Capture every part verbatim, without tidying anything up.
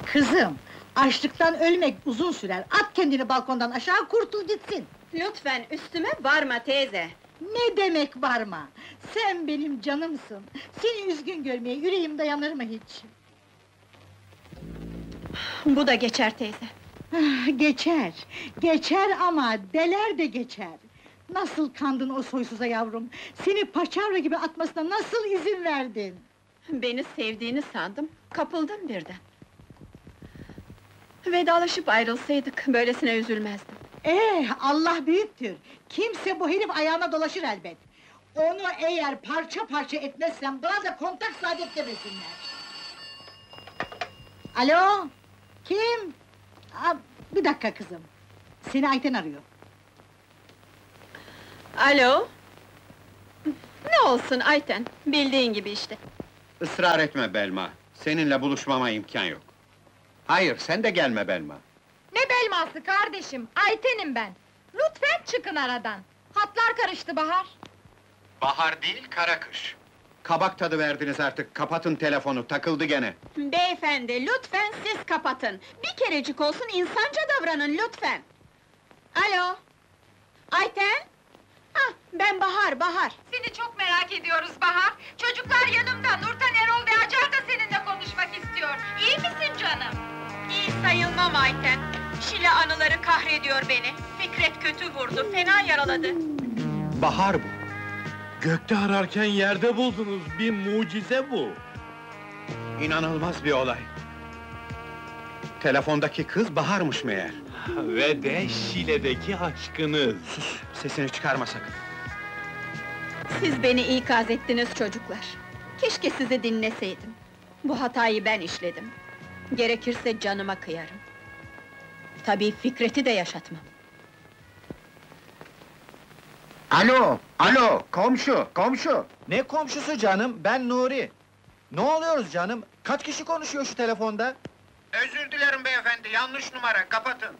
Kızım, açlıktan ölmek uzun sürer. At kendini balkondan aşağı, kurtul gitsin. Lütfen üstüme varma teyze! Ne demek varma? Sen benim canımsın. Seni üzgün görmeye yüreğim dayanır mı hiç? Bu da geçer teyze! Ah, geçer, geçer ama deler de geçer. Nasıl kandın o soysuza yavrum? Seni paçavra gibi atmasına nasıl izin verdin? Beni sevdiğini sandım, kapıldım birden. Vedalaşıp ayrılsaydık, böylesine üzülmezdim. Eh, Allah büyüktür! Kimse bu herif ayağına dolaşır elbet! Onu eğer parça parça etmezsem, bana da kontak saadet demesinler! Alo? Kim? Aa, bir dakika kızım! Seni Ayten arıyor. Alo? Ne olsun Ayten, bildiğin gibi işte. Israr etme Belma, seninle buluşmama imkan yok. Hayır, sen de gelme Belma. Ne belması kardeşim, Ayten'im ben! Lütfen çıkın aradan! Hatlar karıştı Bahar! Bahar değil, kara kış. Kabak tadı verdiniz artık, kapatın telefonu, takıldı gene. Beyefendi, lütfen siz kapatın! Bir kerecik olsun insanca davranın lütfen! Alo? Ayten? Ah, ben Bahar, Bahar! Seni çok merak ediyoruz Bahar! Çocuklar yanımda, Nurten, Erol ve Acar da seninle konuşmak istiyor! İyi misin canım? İyi sayılmam Ayten! Şile anıları kahrediyor beni! Fikret kötü vurdu, fena yaraladı! Bahar bu. Gökte ararken yerde buldunuz, bir mucize bu! İnanılmaz bir olay. Telefondaki kız Bahar'mış meğer. Ve de Şile'deki aşkınız! Sus, sesini çıkarma sakın. Siz beni ikaz ettiniz çocuklar! Keşke sizi dinleseydim! Bu hatayı ben işledim! Gerekirse canıma kıyarım! Tabii Fikret'i de yaşatmam! Alo, alo, komşu, komşu! Ne komşusu canım, ben Nuri! Ne oluyoruz canım, kaç kişi konuşuyor şu telefonda? Özür dilerim beyefendi, yanlış numara, kapatın!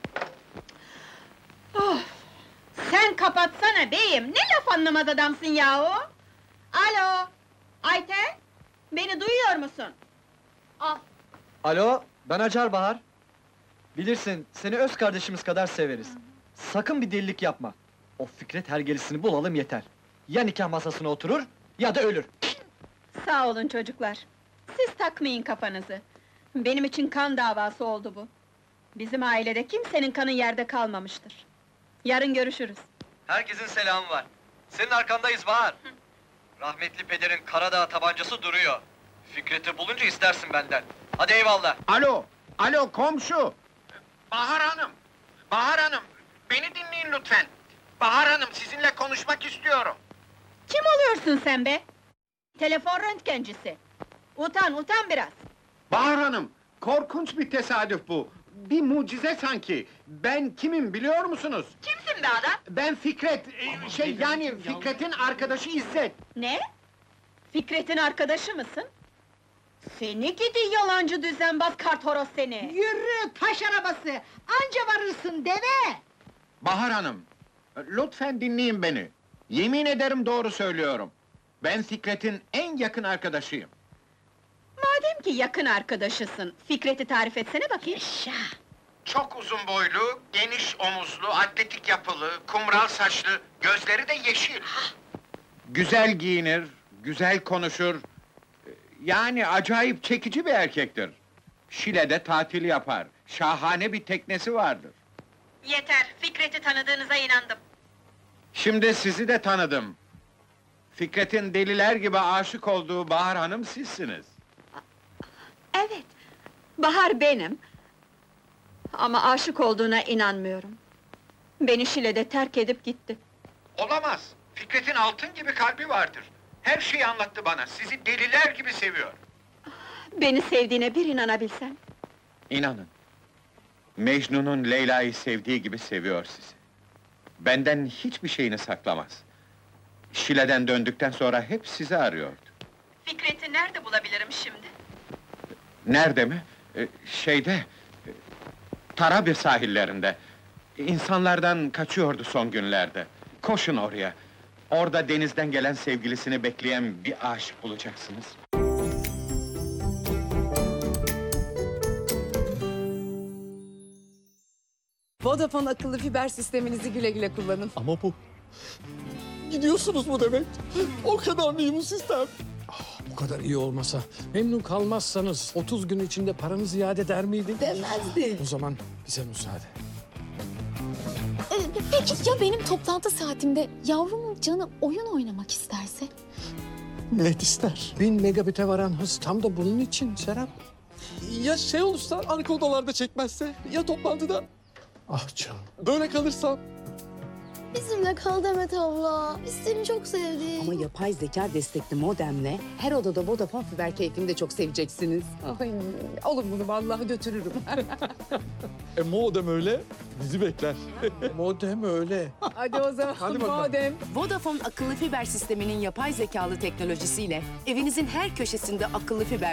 Of! Sen kapatsana beyim, ne laf anlamaz adamsın yahu! Alo! Ayten! Beni duyuyor musun? Al! Alo, ben Acar Bahar. Bilirsin, seni öz kardeşimiz kadar severiz. Sakın bir delilik yapma. O Fikret hergelisini bulalım yeter. Ya nikah masasına oturur, ya da ölür. Sağ olun çocuklar! Siz takmayın kafanızı! Benim için kan davası oldu bu! Bizim ailede kimsenin kanı yerde kalmamıştır! Yarın görüşürüz! Herkesin selamı var. Senin arkandayız Bahar. Rahmetli pederin Karadağ tabancası duruyor. Fikret'i bulunca istersin benden. Hadi eyvallah. Alo, alo komşu! Bahar Hanım, Bahar Hanım, beni dinleyin lütfen! Bahar Hanım, sizinle konuşmak istiyorum! Kim oluyorsun sen be? Telefon röntgencisi! Utan, utan biraz! Bahar Hanım, korkunç bir tesadüf bu! Bir mucize sanki! Ben kimim biliyor musunuz? Kimsin be adam? Ben Fikret, e, şey yani Fikret'in arkadaşı İzzet! Ne? Fikret'in arkadaşı mısın? Seni gidi yalancı düzenbaz karthoroz seni! Yürü, taş arabası! Anca varırsın deve! Bahar Hanım, lütfen dinleyin beni! Yemin ederim doğru söylüyorum! Ben Fikret'in en yakın arkadaşıyım! Madem ki yakın arkadaşısın, Fikret'i tarif etsene bakayım! Yaşa! Çok uzun boylu, geniş omuzlu, atletik yapılı, kumral saçlı, gözleri de yeşil. Güzel giyinir, güzel konuşur. Yani acayip çekici bir erkektir. Şile'de tatil yapar, şahane bir teknesi vardır. Yeter, Fikret'i tanıdığınıza inandım! Şimdi sizi de tanıdım. Fikret'in deliler gibi aşık olduğu Bahar Hanım sizsiniz. Evet, Bahar benim! Ama aşık olduğuna inanmıyorum. Beni Şile'de terk edip gitti. Olamaz! Fikret'in altın gibi kalbi vardır. Her şeyi anlattı bana, sizi deliler gibi seviyor. Beni sevdiğine bir inanabilsen! İnanın, Mecnun'un Leyla'yı sevdiği gibi seviyor sizi. Benden hiçbir şeyini saklamaz. Şile'den döndükten sonra hep sizi arıyordu. Fikret'i nerede bulabilirim şimdi? Nerede mi? Ee, şeyde... e, Tarabya sahillerinde. İnsanlardan kaçıyordu son günlerde. Koşun oraya. Orada denizden gelen sevgilisini bekleyen bir aşık bulacaksınız. Vodafone akıllı fiber sisteminizi güle güle kullanın. Ama bu... Gidiyorsunuz mu demek? O kadar mı iyi bu sistem? Bu kadar iyi olmasa, memnun kalmazsanız otuz gün içinde paranızı iade eder miydik? Demezdi. O zaman bize müsaade. Ee, peki ya benim toplantı saatimde yavrumun canı oyun oynamak isterse? Net ister. Bin megabite varan hız tam da bunun için Serap. Ya şey olursa, arka odalarda çekmezse, ya toplantıda Ah canım. böyle kalırsam. Bizimle kal Demet abla. Biz seni çok sevdik. Ama yapay zeka destekli modemle her odada Vodafone fiber keyfini de çok seveceksiniz. Ay, alın bunu vallahi götürürüm. E modem öyle, bizi bekler. Modem öyle. Hadi o zaman Hadi bakalım. modem. Vodafone akıllı fiber sisteminin yapay zekalı teknolojisiyle evinizin her köşesinde akıllı fiber